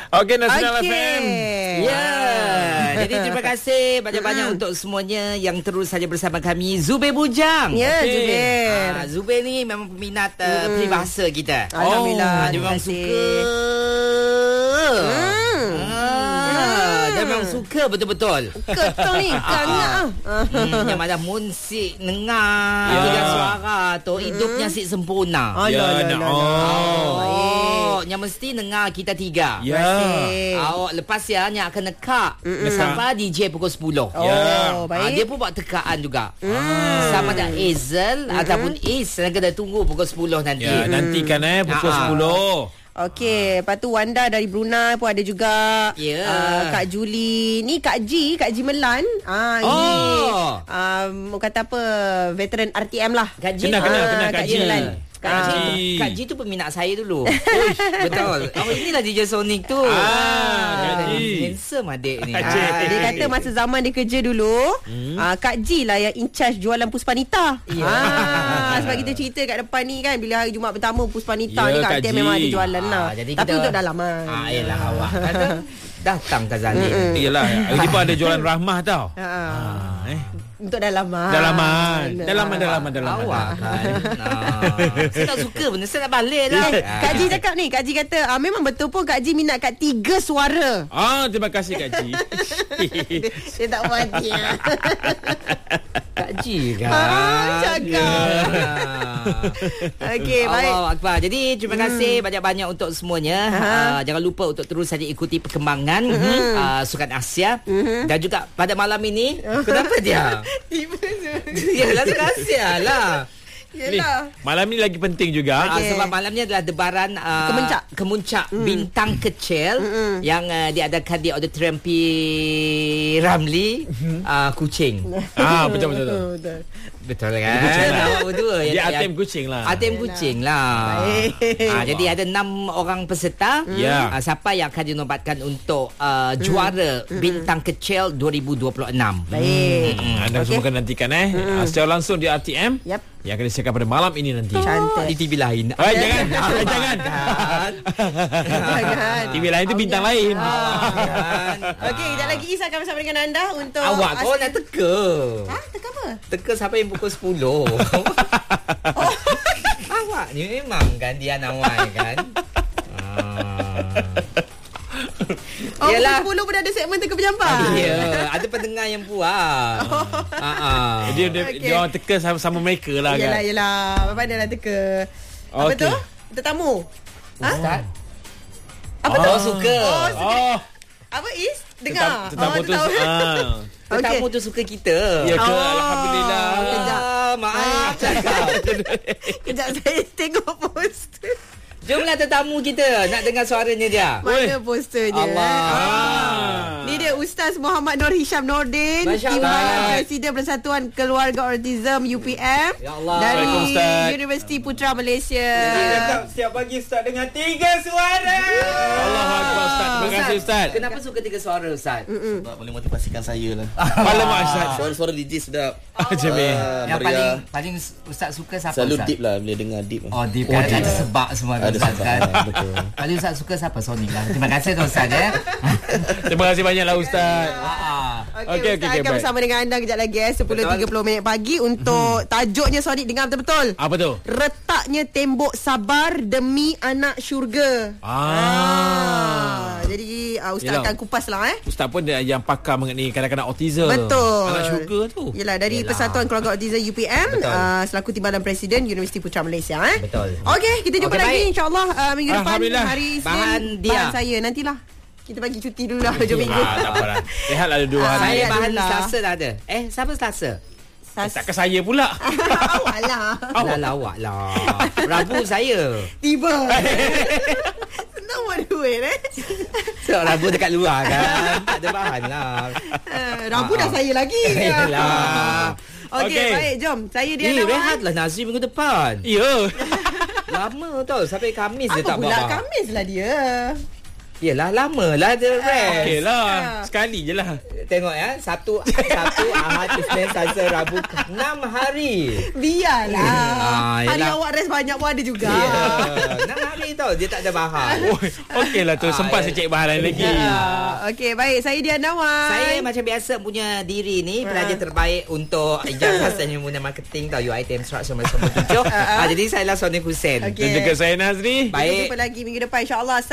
Okey, Nasional FM. Ya. Jadi terima kasih banyak-banyak untuk semuanya yang terus saja bersama kami. Zubair Bujang. Ya, Zubair. Zubair ni memang peminat peribahasa kita. Alhamdulillah. Dia memang suka. Dia memang suka betul-betul. Ketong ni, kangat Yang mana munsik dengar dengan suara tu hidupnya si sempurna. Yang mesti dengar kita tiga. Lepas ya yang akan nekak bersama DJ pukul 10. Baik. Dia pun buat tekaan juga. Sama ada Hazel ataupun Is yang kena tunggu pukul 10 nanti. Ya, nantikan pukul 10. Okey, lepas tu Wanda dari Brunei pun ada juga. Kak Julie, ni Kak G Melan. Ini kata apa, veteran RTM lah. Kak G. Kena Kak G. Melan. Kak G tu peminat saya dulu. Betul. Inilah DJ Sonic tu. Kak G. Handsome adik ni. Dia kata masa zaman dia kerja dulu, Kak G lah yang in charge jualan Puspanita. Sebab kita cerita kat depan ni kan, bila hari Jumaat pertama Puspanita ni Kak RTM memang ada jualan lah. Tapi untuk dalaman. Yelah awak kata datang ke Zalin. Yelah, hari pun ada jualan rahmah tau. Untuk dalaman. Dalaman. Awak kan. Saya tak suka benda, saya nak balik lah. Kak Ji cakap ni, Kak Ji kata memang betul pun Kak Ji minat kat 3 suara. Terima kasih Kak Ji. Dia tak mati. Kak Ji kan. Cakap. Okey, baik. Allah Akbar. Jadi terima kasih banyak-banyak untuk semuanya. Jangan lupa untuk terus saja ikuti perkembangan Sukan Asia. Dan juga pada malam ini, kenapa dia? Yalah, Sukan Asia lah. Yelah. Malam ni lagi penting juga. Sebab malam ni adalah debaran Kemuncak Bintang Kecil yang diadakan di Auditorium P. Ramlee, Kuching. Betul. Betul kan? Awak berdua Di ATM Kuching lah. ATM Kuching lah. Jadi ada 6 orang peserta. Siapa yang akan dinobatkan untuk juara Bintang Kecil 2026. Baik. Anda semua akan nantikan secara langsung di RTM. Yang akan disiarkan pada malam ini nanti. Cantik. Di TV lain. Jangan. TV lain tu bintang lain. Okey, sekejap lagi Isa akan bersama dengan anda untuk awak kau nak teka. Teka apa? Teka siapa yang pukul 10. Awak ni memang kan dia nawai kan. Yelah, 10 pun ada segmen teka penyampah. Ada pendengar yang puas. Dia orang teka sama mereka lah kan. Yelah. Pandai lah teka. Apa tu? Tetamu. Ustaz. Apa tu? Suka. Apa Is? Dengar. Tetamu tu. Tetamu tu suka kita. Ya ke? Alhamdulillah. Maaf cakap. Kejap saya tengok poster. Jomlah tetamu kita nak dengar suaranya dia. Mana posternya? Allah. Ni dia Ustaz Muhammad Nur Hisham Nordin, Timbalan Presiden Persatuan Keluarga Autism UPM. Ya Allah. Dari Universiti Putra Malaysia. Setiap pagi Ustaz dengar 3 suara. Allahu Akbar Ustaz. Terima kasih Ustaz. Kenapa suka 3 suara Ustaz? Sebab boleh motivasikan saya lah. Alamak Ustaz. Suara-suara DJ sedap. Jamil. Yang paling Ustaz suka siapa Selalu Ustaz? deep lah bila dengar deep. Deep kan. Ada sebab semua Ustaz kan. Betul. Paling Ustaz suka siapa? Sonic lah. Terima kasih tu Ustaz Terima kasih banyaklah Ustaz. Okey, Ustaz akan bersama dengan anda kejap lagi 10.30 pagi untuk tajuknya Sonic dengar betul-betul. Apa tu? Retaknya tembok sabar demi anak syurga. Jadi Ustaz akan kupas lah Ustaz pun yang pakar mengenai kanak-kanak autism. Betul. Anak syurga tu. Yelah, dari Persatuan Keluarga Autism UPM, selaku Timbalan Presiden Universiti Putra Malaysia. Betul. Okey, kita jumpa lagi insyaAllah minggu depan hari bahan Isnin. dia. Bahan saya nantilah. Kita bagi cuti dulu lah hujung minggu. Tak apalah. Rehat ada 2 hari. Saya bahan Selasa dah ada. Siapa Selasa? Takkan saya pula. Awak lah. Awak lah. Rabu saya. Tiba. Senang buat duit Sebab Rabu dekat luar kan. Tak ada bahan lah. Rabu dah saya lagi. Yalah. Okey, baik, jom. Saya dia rehatlah Nazri minggu depan. Ya. Lama tau. Sampai Khamis dia tak apa pula bawa. Khamis lah dia. Yelah, lamalah dia rest. Okey lah. Sekali je lah. Tengok ya, Sabtu, Ahad, Isnin, Selasa, Rabu, 6 hari. Biarlah. Hari awak rest banyak pun ada juga. 6 hari tau, dia tak ada bahan. Okey lah tu, sempat saya cek bahan lain lagi. Okey, baik. Saya Diana Wan. Saya macam biasa punya diri ni pelajar terbaik untuk ijazah senior marketing tau, UiTM 197. Jadi saya lah Sonic Hussein. Okay. Dan juga saya Nazri. Baik. Jumpa lagi minggu depan insya-Allah.